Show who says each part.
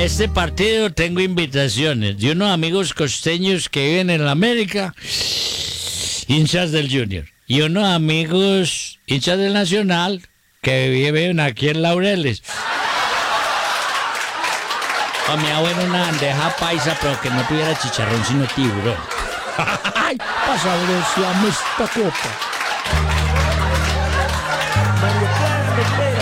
Speaker 1: a este partido tengo invitaciones de unos amigos costeños que viven en la América, hinchas del Junior, y unos amigos hinchas del Nacional que viven aquí en Laureles. A mi abuelo una bandeja paisa, pero que no tuviera chicharrón sino tiburón. ¡Ay! Pasabreciame esta copa.
Speaker 2: Mario Clara, espera.